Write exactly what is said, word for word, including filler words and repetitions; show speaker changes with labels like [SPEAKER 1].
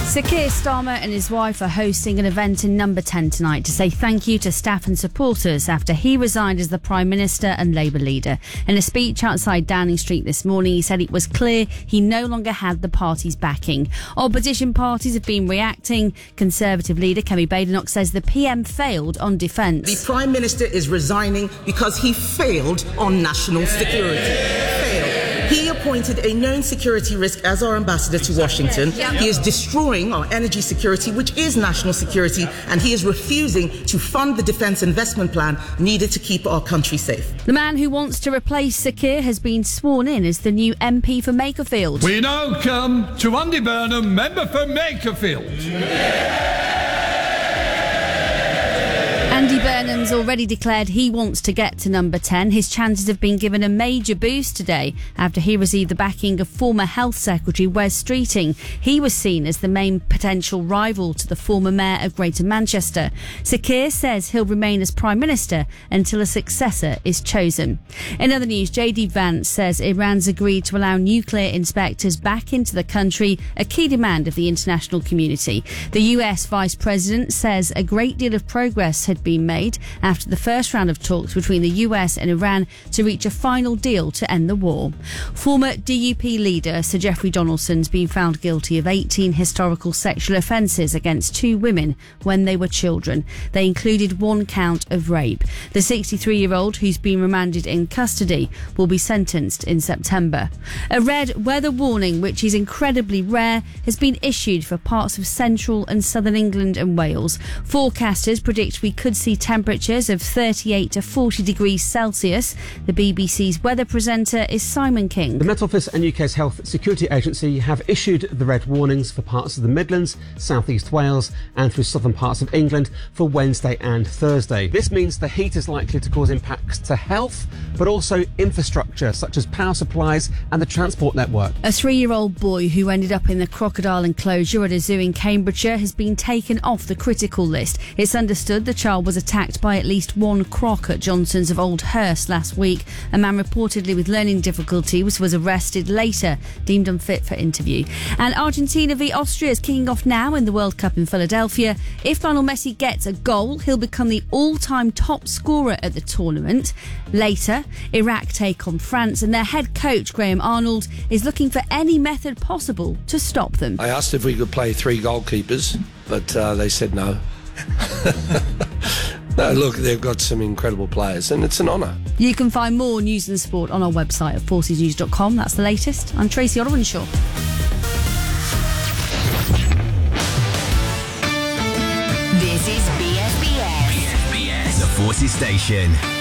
[SPEAKER 1] Sir Keir Starmer and his wife are hosting an event in Number ten tonight to say thank you to staff and supporters after he resigned as the Prime Minister and Labour leader. In a speech outside Downing Street this morning, he said it was clear he no longer had the party's backing. Opposition parties have been reacting. Conservative leader Kemi Badenoch says the P M failed on defence.
[SPEAKER 2] The Prime Minister is resigning because he failed on national security. Failed. He appointed a known security risk as our ambassador to Washington. He is destroying our energy security, which is national security, and he is refusing to fund the defence investment plan needed to keep our country safe.
[SPEAKER 1] The man who wants to replace Sir Keir has been sworn in as the new M P for Makerfield.
[SPEAKER 3] We now come to Andy Burnham, member for Makerfield.
[SPEAKER 1] Andy Burnham's already declared he wants to get to Number ten. His chances have been given a major boost today after he received the backing of former Health Secretary Wes Streeting. He was seen as the main potential rival to the former Mayor of Greater Manchester. Sir Keir says he'll remain as Prime Minister until a successor is chosen. In other news, J D Vance says Iran's agreed to allow nuclear inspectors back into the country, a key demand of the international community. The U S Vice President says a great deal of progress had been made after the first round of talks between the U S and Iran to reach a final deal to end the war. Former D U P leader Sir Geoffrey Donaldson's been found guilty of eighteen historical sexual offences against two women when they were children. They included one count of rape. The sixty-three-year-old, who's been remanded in custody, will be sentenced in September. A red weather warning, which is incredibly rare, has been issued for parts of central and southern England and Wales. Forecasters predict we could see temperatures of thirty-eight to forty degrees Celsius. The B B C's weather presenter is Simon King.
[SPEAKER 4] The Met Office and U K's Health Security Agency have issued the red warnings for parts of the Midlands, South East Wales and through southern parts of England for Wednesday and Thursday. This means the heat is likely to cause impacts to health, but also infrastructure such as power supplies and the transport network.
[SPEAKER 1] A three-year-old boy who ended up in the crocodile enclosure at a zoo in Cambridgeshire has been taken off the critical list. It's understood the child was attacked by at least one croc at Johnson's of Old Hurst last week. A man reportedly with learning difficulties was arrested later, deemed unfit for interview. And Argentina v Austria is kicking off now in the World Cup in Philadelphia. If Lionel Messi gets a goal, he'll become the all-time top scorer at the tournament. Later, Iraq take on France, and their head coach, Graham Arnold, is looking for any method possible to stop them.
[SPEAKER 5] I asked if we could play three goalkeepers, but uh, they said no. No, look, they've got some incredible players, and it's an honour.
[SPEAKER 1] You can find more news and sport on our website at forces news dot com. That's the latest. I'm Tracy Odwenshaw.
[SPEAKER 6] This is B S B S. B S B S, the Forces Station.